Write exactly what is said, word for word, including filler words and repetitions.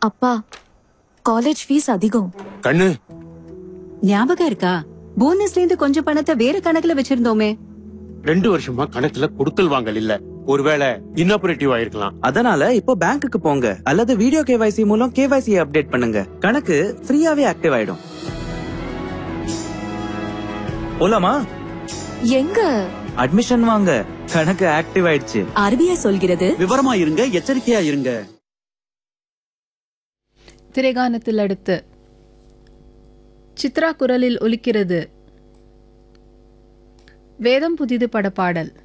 அப்பா, college fees அதிகம். கண்ணு, ஞாபகம் இருக்கா? போனஸ்ல இருந்து கொஞ்சம் பணத்தை வேற கணக்குல வச்சிருந்தோமே. ரெண்டு வருஷமா கணக்குல கொடுக்கல் வாங்கல் இல்ல. ஒருவேளை இன்னாபரேட்டிவ் ஆயிருக்கலாம். அதனால இப்போ பேங்க்குக்கு போங்க அல்லது வீடியோ கேவைசி மூலம் கேவைசி அப்டேட் பண்ணுங்க. கணக்கு ஃப்ரீயாவே ஆக்டிவ் ஆயிடும். போலாமா? எங்க? அட்மிஷன் வாங்க, கணக்கு ஆக்டிவ் ஆயிடுச்சு. ஆர்பிஐ சொல்கிறது விவரமா இருங்க, எச்சரிக்கையா இருங்க. திரைகானத்தில் அடுத்து சித்ரா குரலில் ஒலிக்கிறது வேதம் புதிது பட பாடல்.